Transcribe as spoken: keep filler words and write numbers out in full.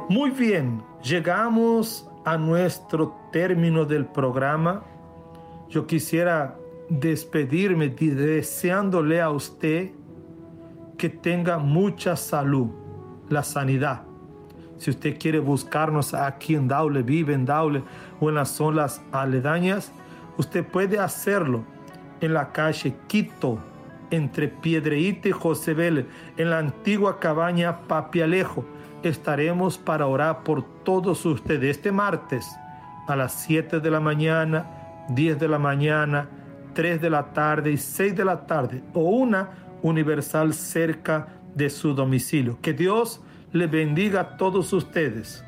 Muy bien, llegamos a nuestro término del programa. Yo quisiera despedirme deseándole a usted que tenga mucha salud, la sanidad. Si usted quiere buscarnos aquí en Daule, vive en Daule o en las zonas aledañas, usted puede hacerlo en la calle Quito, entre Piedreíta y José Vélez, en la antigua cabaña Papialejo. Estaremos para orar por todos ustedes este martes a las siete de la mañana, diez de la mañana, tres de la tarde y seis de la tarde, o una universal cerca de su domicilio. Que Dios le bendiga a todos ustedes.